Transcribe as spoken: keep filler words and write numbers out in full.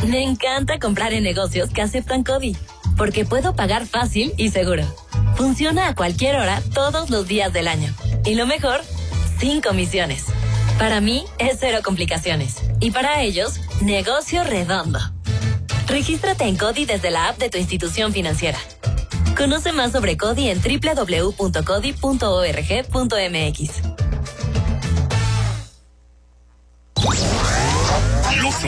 Me encanta comprar en negocios que aceptan CODI, porque puedo pagar fácil y seguro. Funciona a cualquier hora, todos los días del año. Y lo mejor, sin comisiones. Para mí, es cero complicaciones. Y para ellos, negocio redondo. Regístrate en CODI desde la app de tu institución financiera. Conoce más sobre CODI en doble u doble u doble u punto codi punto org punto m x.